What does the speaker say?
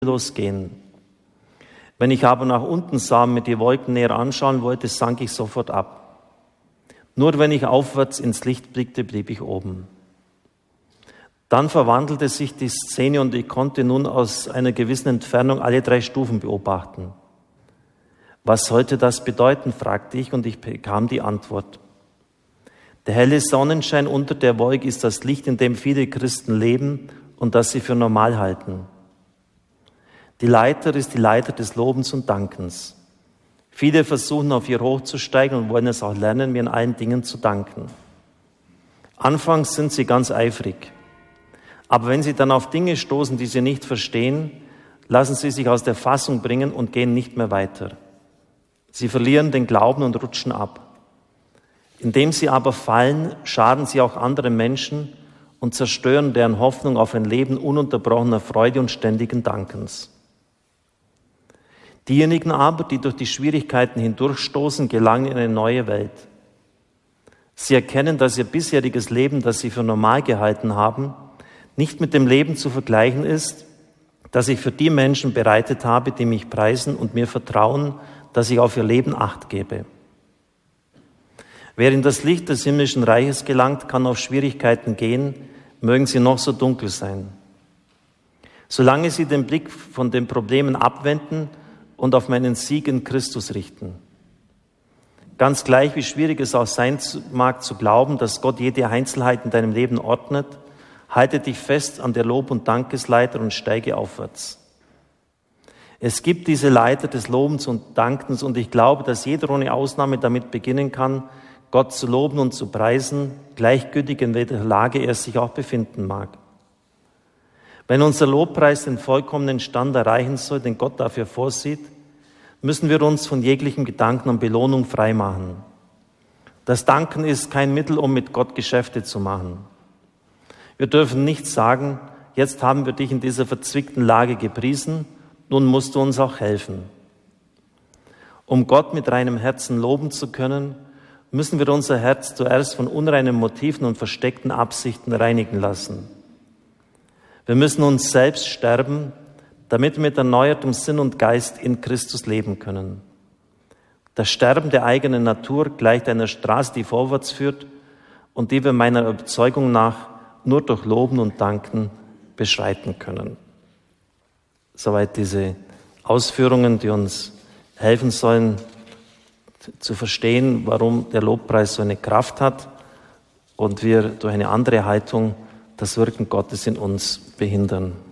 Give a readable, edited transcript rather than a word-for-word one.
losgehen. Wenn ich aber nach unten sah und mir die Wolken näher anschauen wollte, sank ich sofort ab. Nur wenn ich aufwärts ins Licht blickte, blieb ich oben. Dann verwandelte sich die Szene und ich konnte nun aus einer gewissen Entfernung alle 3 Stufen beobachten. Was sollte das bedeuten, fragte ich und ich bekam die Antwort. Der helle Sonnenschein unter der Wolke ist das Licht, in dem viele Christen leben und das sie für normal halten. Die Leiter ist die Leiter des Lobens und Dankens. Viele versuchen, auf ihr hochzusteigen und wollen es auch lernen, mir in allen Dingen zu danken. Anfangs sind sie ganz eifrig. Aber wenn sie dann auf Dinge stoßen, die sie nicht verstehen, lassen sie sich aus der Fassung bringen und gehen nicht mehr weiter. Sie verlieren den Glauben und rutschen ab. Indem sie aber fallen, schaden sie auch andere Menschen und zerstören deren Hoffnung auf ein Leben ununterbrochener Freude und ständigen Dankens. Diejenigen aber, die durch die Schwierigkeiten hindurchstoßen, gelangen in eine neue Welt. Sie erkennen, dass ihr bisheriges Leben, das sie für normal gehalten haben, nicht mit dem Leben zu vergleichen ist, das ich für die Menschen bereitet habe, die mich preisen und mir vertrauen, dass ich auf ihr Leben Acht gebe. Wer in das Licht des himmlischen Reiches gelangt, kann auf Schwierigkeiten gehen, mögen sie noch so dunkel sein. Solange sie den Blick von den Problemen abwenden und auf meinen Sieg in Christus richten. Ganz gleich, wie schwierig es auch sein mag, zu glauben, dass Gott jede Einzelheit in deinem Leben ordnet, halte dich fest an der Lob- und Dankesleiter und steige aufwärts. Es gibt diese Leiter des Lobens und Dankens und ich glaube, dass jeder ohne Ausnahme damit beginnen kann, Gott zu loben und zu preisen, gleichgültig in welcher Lage er sich auch befinden mag. Wenn unser Lobpreis den vollkommenen Stand erreichen soll, den Gott dafür vorsieht, müssen wir uns von jeglichem Gedanken an Belohnung freimachen. Das Danken ist kein Mittel, um mit Gott Geschäfte zu machen. Wir dürfen nicht sagen, jetzt haben wir dich in dieser verzwickten Lage gepriesen, nun musst du uns auch helfen. Um Gott mit reinem Herzen loben zu können, müssen wir unser Herz zuerst von unreinen Motiven und versteckten Absichten reinigen lassen. Wir müssen uns selbst sterben, damit wir mit erneuertem Sinn und Geist in Christus leben können. Das Sterben der eigenen Natur gleicht einer Straße, die vorwärts führt und die wir meiner Überzeugung nach nur durch Loben und Danken beschreiten können. Soweit diese Ausführungen, die uns helfen sollen, zu verstehen, warum der Lobpreis so eine Kraft hat und wir durch eine andere Haltung das Wirken Gottes in uns behindern.